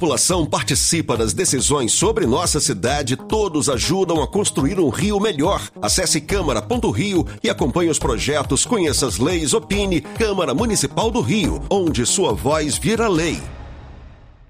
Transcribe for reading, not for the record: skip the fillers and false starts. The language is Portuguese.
população participa das decisões sobre nossa cidade, todos ajudam a construir um Rio melhor. Acesse câmara.rio e acompanhe os projetos, conheça as leis, opine. Câmara Municipal do Rio, onde sua voz vira lei.